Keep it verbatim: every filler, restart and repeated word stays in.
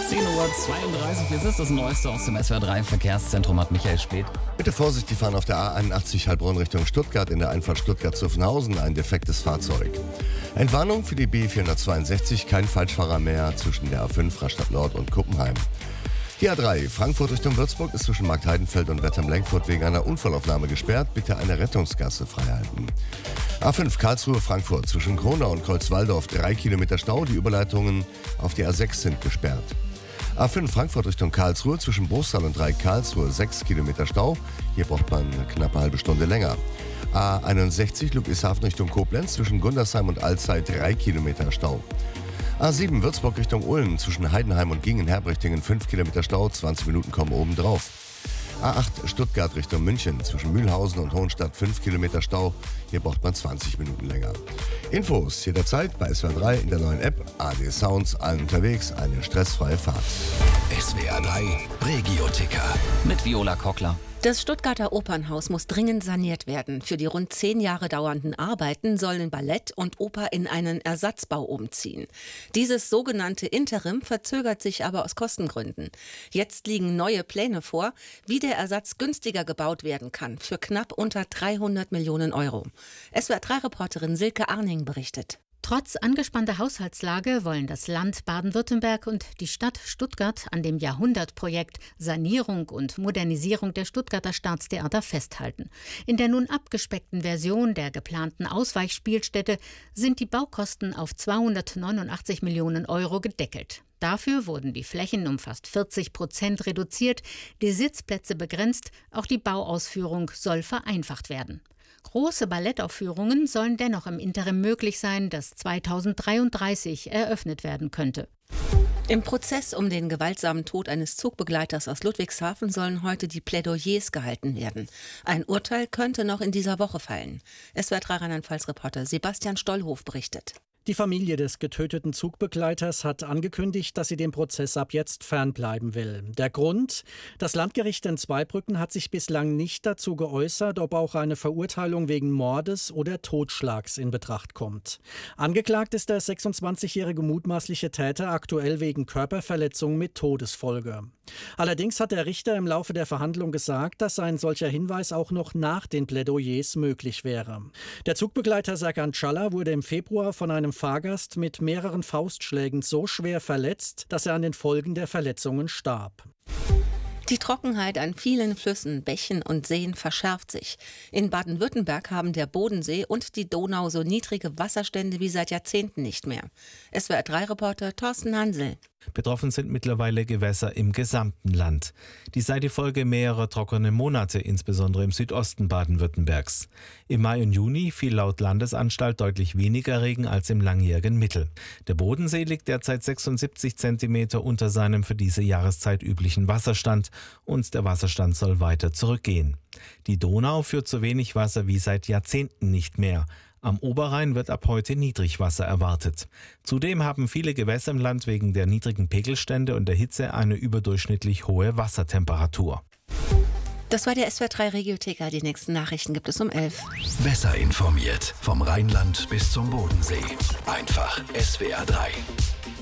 zehn Uhr zweiunddreißig. Jetzt ist das Neueste aus dem S W R drei Verkehrszentrum, hat Michael Späth. Bitte Vorsicht, die fahren auf der A einundachtzig Heilbronn Richtung Stuttgart in der Einfahrt Stuttgart-Zuffenhausen ein defektes Fahrzeug. Entwarnung für die B vierhundertzweiundsechzig, kein Falschfahrer mehr zwischen der A fünf Rastatt Nord und Kuppenheim. Die A drei Frankfurt Richtung Würzburg ist zwischen Markt Heidenfeld und Wertheim-Lenkfurt wegen einer Unfallaufnahme gesperrt. Bitte eine Rettungsgasse freihalten. A fünf Karlsruhe Frankfurt zwischen Kronau und Kreuzwaldorf drei Kilometer Stau. Die Überleitungen auf die A sechs sind gesperrt. A fünf Frankfurt Richtung Karlsruhe zwischen Boostal und Dreieck Karlsruhe sechs Kilometer Stau. Hier braucht man eine knappe halbe Stunde länger. A einundsechzig Ludwigshafen Richtung Koblenz zwischen Gundersheim und Alzey drei Kilometer Stau. A sieben Würzburg Richtung Ulm zwischen Heidenheim und Gingen-Herbrichtingen fünf Kilometer Stau, zwanzig Minuten kommen oben drauf. A acht Stuttgart Richtung München zwischen Mühlhausen und Hohenstadt fünf Kilometer Stau, hier braucht man zwanzig Minuten länger. Infos jederzeit bei S W R drei in der neuen App, A D Sounds, allen unterwegs, eine stressfreie Fahrt. S W R drei Regio-Ticker Mit Viola Kockler. Das Stuttgarter Opernhaus muss dringend saniert werden. Für die rund zehn Jahre dauernden Arbeiten sollen Ballett und Oper in einen Ersatzbau umziehen. Dieses sogenannte Interim verzögert sich aber aus Kostengründen. Jetzt liegen neue Pläne vor, wie der Ersatz günstiger gebaut werden kann, für knapp unter dreihundert Millionen Euro. S W R drei Reporterin Silke Arning berichtet. Trotz angespannter Haushaltslage wollen das Land Baden-Württemberg und die Stadt Stuttgart an dem Jahrhundertprojekt Sanierung und Modernisierung der Stuttgarter Staatstheater festhalten. In der nun abgespeckten Version der geplanten Ausweichspielstätte sind die Baukosten auf zweihundertneunundachtzig Millionen Euro gedeckelt. Dafür wurden die Flächen um fast vierzig Prozent reduziert, die Sitzplätze begrenzt, auch die Bauausführung soll vereinfacht werden. Große Ballettaufführungen sollen dennoch im Interim möglich sein, das zweitausenddreiunddreißig eröffnet werden könnte. Im Prozess um den gewaltsamen Tod eines Zugbegleiters aus Ludwigshafen sollen heute die Plädoyers gehalten werden. Ein Urteil könnte noch in dieser Woche fallen. S W R drei Rheinland-Pfalz-Reporter Sebastian Stollhof berichtet. Die Familie des getöteten Zugbegleiters hat angekündigt, dass sie dem Prozess ab jetzt fernbleiben will. Der Grund? Das Landgericht in Zweibrücken hat sich bislang nicht dazu geäußert, ob auch eine Verurteilung wegen Mordes oder Totschlags in Betracht kommt. Angeklagt ist der sechsundzwanzigjährige mutmaßliche Täter aktuell wegen Körperverletzung mit Todesfolge. Allerdings hat der Richter im Laufe der Verhandlung gesagt, dass ein solcher Hinweis auch noch nach den Plädoyers möglich wäre. Der Zugbegleiter Serkan Çalla wurde im Februar von einem Fahrgast mit mehreren Faustschlägen so schwer verletzt, dass er an den Folgen der Verletzungen starb. Die Trockenheit an vielen Flüssen, Bächen und Seen verschärft sich. In Baden-Württemberg haben der Bodensee und die Donau so niedrige Wasserstände wie seit Jahrzehnten nicht mehr. S W R drei Reporter Thorsten Hansel. Betroffen sind mittlerweile Gewässer im gesamten Land. Dies sei die Folge mehrerer trockener Monate, insbesondere im Südosten Baden-Württembergs. Im Mai und Juni fiel laut Landesanstalt deutlich weniger Regen als im langjährigen Mittel. Der Bodensee liegt derzeit sechsundsiebzig Zentimeter unter seinem für diese Jahreszeit üblichen Wasserstand und der Wasserstand soll weiter zurückgehen. Die Donau führt so wenig Wasser wie seit Jahrzehnten nicht mehr. Am Oberrhein wird ab heute Niedrigwasser erwartet. Zudem haben viele Gewässer im Land wegen der niedrigen Pegelstände und der Hitze eine überdurchschnittlich hohe Wassertemperatur. Das war der S W R drei Regio-Ticker. Die nächsten Nachrichten gibt es um elf. Besser informiert vom Rheinland bis zum Bodensee. Einfach S W R drei.